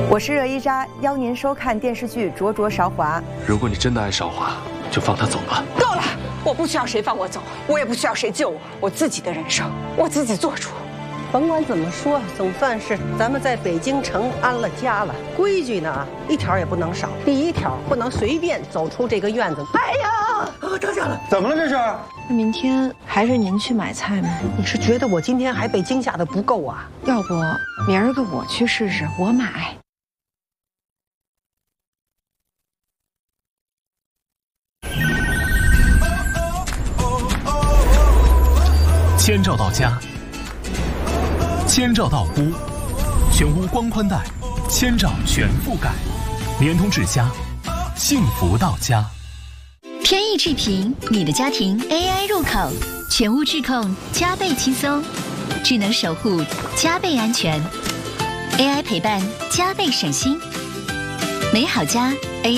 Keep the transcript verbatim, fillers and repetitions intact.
我是热依扎，邀您收看电视剧《灼灼韶华》。 如果你真的爱韶华，就放他走吧。 够了，我不需要谁放我走，我也不需要谁救我，我自己的人生我自己做主。 甭管怎么说，总算是咱们在北京城安了家了。规矩呢，一条也不能少。第一条，不能随便走出这个院子。哎呀，着架了！ 怎么了这是？ 那明天还是您去买菜吗？ 你是觉得我今天还被惊吓的不够啊？ 要不明儿个我去试试，我买。 千兆到家，千兆到屋，全屋光宽带，千兆全覆盖，联通智家，幸福到家。 天翼智屏，你的家庭 A I 入口，全屋智控，加倍轻松，智能守护，加倍安全 ，A I 陪伴，加倍省心，美好家 A I。